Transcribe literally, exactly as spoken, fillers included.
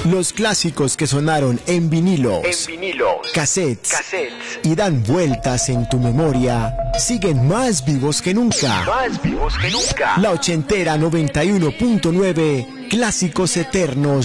Los clásicos que sonaron en vinilos, En vinilos, cassettes, cassettes, y dan vueltas en tu memoria, siguen más vivos que nunca. más vivos que nunca. La ochentera noventa y uno punto nueve, clásicos eternos